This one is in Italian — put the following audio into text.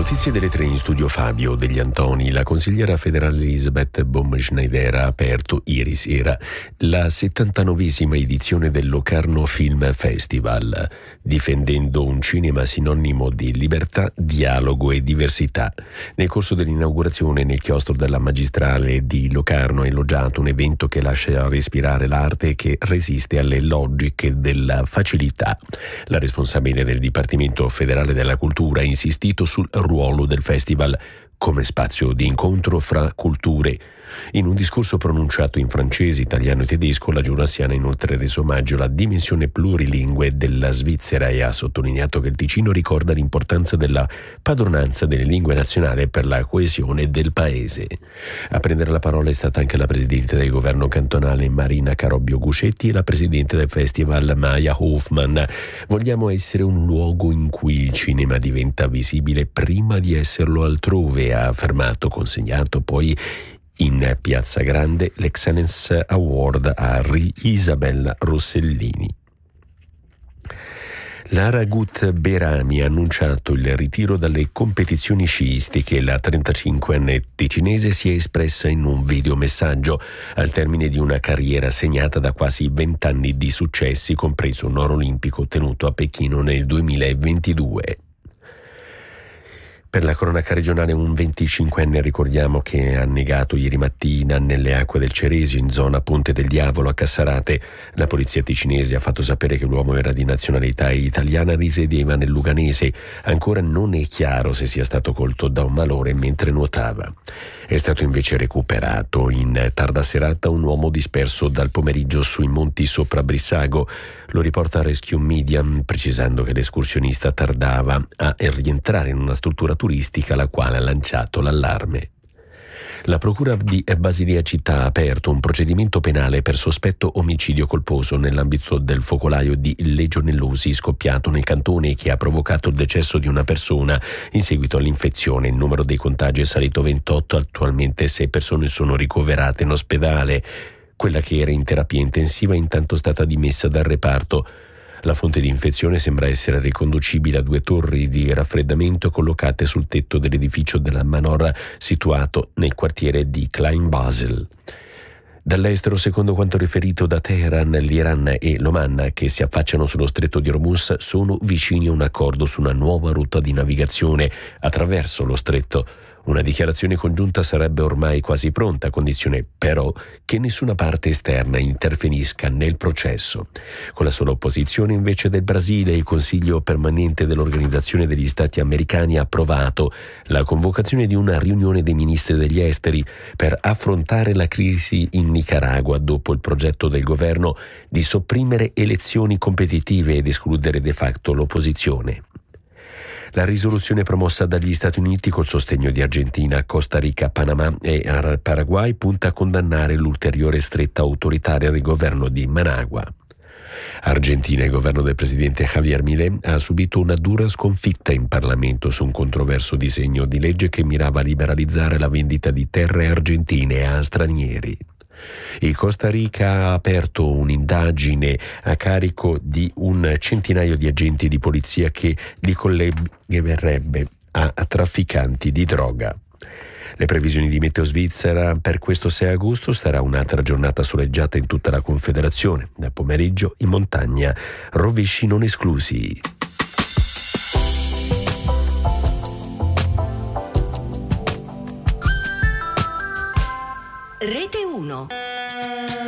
Notizie delle 3 in studio Fabio Degli Antoni. La consigliera federale Elisabeth Baumschneider ha aperto ieri sera la 79esima edizione del Locarno Film Festival, difendendo un cinema sinonimo di libertà, dialogo e diversità. Nel corso dell'inaugurazione nel chiostro della magistrale di Locarno ha elogiato un evento che lascia respirare l'arte e che resiste alle logiche della facilità. La responsabile del Dipartimento Federale della Cultura ha insistito sul ruolo del festival come spazio di incontro fra culture. In un discorso pronunciato in francese, italiano e tedesco, la giurassiana ha inoltre reso omaggio alla dimensione plurilingue della Svizzera e ha sottolineato che il Ticino ricorda l'importanza della padronanza delle lingue nazionali per la coesione del paese. A prendere la parola è stata anche la presidente del governo cantonale Marina Carobbio Guscetti e la presidente del festival Maya Hoffman. Vogliamo essere un luogo in cui il cinema diventa visibile prima di esserlo altrove, ha affermato, consegnato poi in Piazza Grande l'Excellence Award a Isabella Rossellini. Lara Gut Berami ha annunciato il ritiro dalle competizioni sciistiche. La 35enne ticinese si è espressa in un videomessaggio al termine di una carriera segnata da quasi 20 anni di successi, compreso un oro olimpico ottenuto a Pechino nel 2022. Per la cronaca regionale un 25enne, ricordiamo, che ha annegato ieri mattina nelle acque del Ceresio in zona Ponte del Diavolo a Cassarate. La polizia ticinese ha fatto sapere che l'uomo era di nazionalità italiana, risiedeva nel Luganese. Ancora non è chiaro se sia stato colto da un malore mentre nuotava. È stato invece recuperato in tarda serata un uomo disperso dal pomeriggio sui monti sopra Brissago. Lo riporta Rescue Media, precisando che l'escursionista tardava a rientrare in una struttura turistica alla quale ha lanciato l'allarme. La procura di Basilea Città ha aperto un procedimento penale per sospetto omicidio colposo nell'ambito del focolaio di legionellosi scoppiato nel cantone che ha provocato il decesso di una persona in seguito all'infezione. Il numero dei contagi è salito a 28, attualmente 6 persone sono ricoverate in ospedale. Quella che era in terapia intensiva è intanto stata dimessa dal reparto. La fonte di infezione sembra essere riconducibile a 2 torri di raffreddamento collocate sul tetto dell'edificio della Manor situato nel quartiere di Klein Basel. Dall'estero, secondo quanto riferito da Teheran, l'Iran e l'Oman, che si affacciano sullo stretto di Hormuz, sono vicini a un accordo su una nuova rotta di navigazione attraverso lo stretto. Una dichiarazione congiunta sarebbe ormai quasi pronta, a condizione però che nessuna parte esterna interferisca nel processo. Con la sola opposizione invece del Brasile, il Consiglio permanente dell'Organizzazione degli Stati Americani ha approvato la convocazione di una riunione dei ministri degli esteri per affrontare la crisi in Nicaragua dopo il progetto del governo di sopprimere elezioni competitive ed escludere de facto l'opposizione. La risoluzione promossa dagli Stati Uniti col sostegno di Argentina, Costa Rica, Panama e Paraguay punta a condannare l'ulteriore stretta autoritaria del governo di Managua. Argentina, il governo del presidente Javier Milei ha subito una dura sconfitta in Parlamento su un controverso disegno di legge che mirava a liberalizzare la vendita di terre argentine a stranieri. Il Costa Rica ha aperto un'indagine a carico di un centinaio di agenti di polizia che li collegherebbe a trafficanti di droga. Le previsioni di Meteo Svizzera per questo 6 agosto: sarà un'altra giornata soleggiata in tutta la Confederazione. Da pomeriggio in montagna rovesci non esclusi. Rete 1.